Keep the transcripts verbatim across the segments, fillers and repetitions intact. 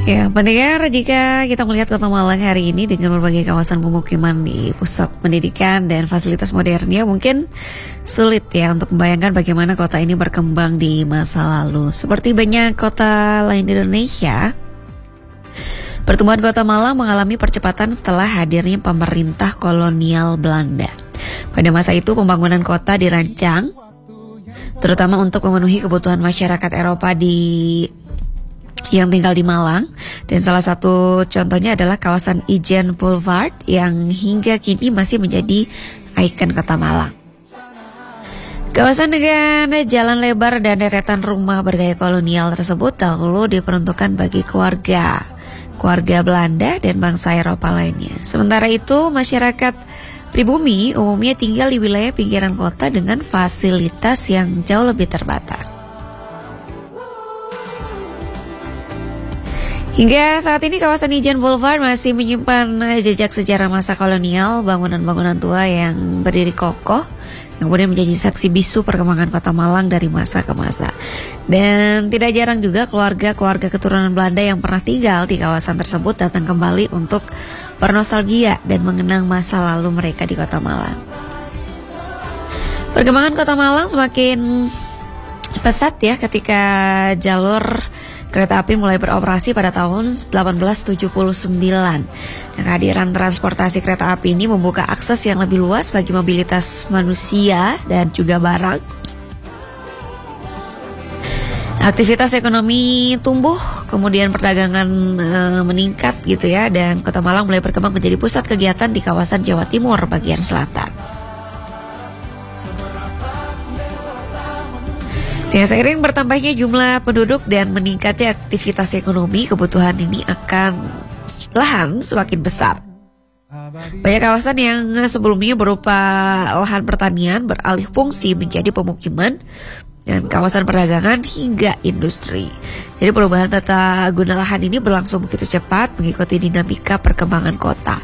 Ya, pendengar, jika kita melihat Kota Malang hari ini dengan berbagai kawasan pemukiman di pusat pendidikan dan fasilitas modernnya, mungkin sulit ya untuk membayangkan bagaimana kota ini berkembang di masa lalu. Seperti banyak kota lain di Indonesia, pertumbuhan Kota Malang mengalami percepatan setelah hadirnya pemerintah kolonial Belanda. Pada masa itu pembangunan kota dirancang terutama untuk memenuhi kebutuhan masyarakat Eropa di yang tinggal di Malang, dan salah satu contohnya adalah kawasan Ijen Boulevard yang hingga kini masih menjadi ikon Kota Malang. Kawasan dengan jalan lebar dan deretan rumah bergaya kolonial tersebut dahulu diperuntukkan bagi keluarga keluarga Belanda dan bangsa Eropa lainnya. Sementara itu masyarakat pribumi umumnya tinggal di wilayah pinggiran kota dengan fasilitas yang jauh lebih terbatas. Hingga saat ini kawasan Ijen Boulevard masih menyimpan jejak sejarah masa kolonial, bangunan-bangunan tua yang berdiri kokoh, yang kemudian menjadi saksi bisu perkembangan Kota Malang dari masa ke masa. Dan tidak jarang juga keluarga-keluarga keturunan Belanda yang pernah tinggal di kawasan tersebut datang kembali untuk bernostalgia dan mengenang masa lalu mereka di Kota Malang. Perkembangan Kota Malang semakin pesat ya ketika jalur kereta api mulai beroperasi pada tahun delapan belas tujuh puluh sembilan. Kehadiran transportasi kereta api ini membuka akses yang lebih luas bagi mobilitas manusia dan juga barang. Aktivitas ekonomi tumbuh, kemudian perdagangan e, meningkat gitu ya, dan Kota Malang mulai berkembang menjadi pusat kegiatan di kawasan Jawa Timur bagian selatan. Ya, seiring bertambahnya jumlah penduduk dan meningkatnya aktivitas ekonomi, kebutuhan ini akan lahan semakin besar. Banyak kawasan yang sebelumnya berupa lahan pertanian beralih fungsi menjadi pemukiman dan kawasan perdagangan hingga industri. Jadi perubahan tata guna lahan ini berlangsung begitu cepat mengikuti dinamika perkembangan kota.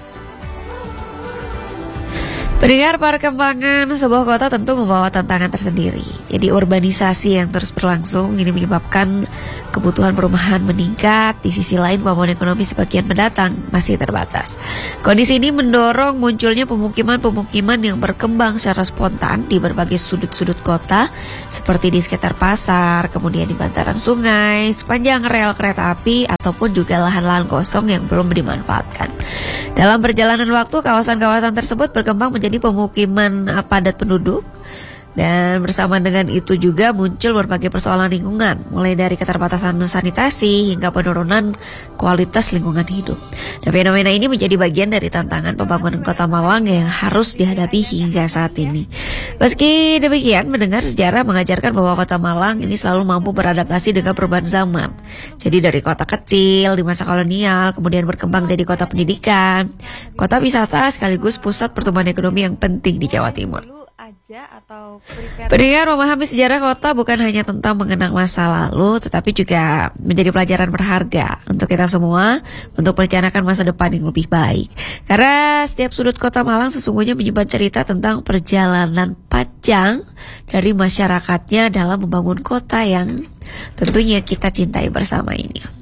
Pendengar, perkembangan sebuah kota tentu membawa tantangan tersendiri. Jadi urbanisasi yang terus berlangsung ini menyebabkan kebutuhan perumahan meningkat. Di sisi lain pembangunan ekonomi sebagian mendatang masih terbatas. Kondisi ini mendorong munculnya pemukiman-pemukiman yang berkembang secara spontan di berbagai sudut-sudut kota, seperti di sekitar pasar, kemudian di bantaran sungai, sepanjang rel kereta api, ataupun juga lahan-lahan kosong yang belum dimanfaatkan. Dalam perjalanan waktu, kawasan-kawasan tersebut berkembang menjadi pemukiman padat penduduk, dan bersama dengan itu juga muncul berbagai persoalan lingkungan, mulai dari keterbatasan sanitasi hingga penurunan kualitas lingkungan hidup. Dan fenomena ini menjadi bagian dari tantangan pembangunan Kota Malang yang harus dihadapi hingga saat ini. Meski demikian, mendengar sejarah mengajarkan bahwa Kota Malang ini selalu mampu beradaptasi dengan perubahan zaman. Jadi dari kota kecil di masa kolonial, kemudian berkembang jadi kota pendidikan, kota wisata, sekaligus pusat pertumbuhan ekonomi yang penting di Jawa Timur. Atau pendengar, memahami sejarah kota bukan hanya tentang mengenang masa lalu, tetapi juga menjadi pelajaran berharga untuk kita semua untuk merencanakan masa depan yang lebih baik. Karena setiap sudut Kota Malang sesungguhnya menyimpan cerita tentang perjalanan panjang dari masyarakatnya dalam membangun kota yang tentunya kita cintai bersama ini.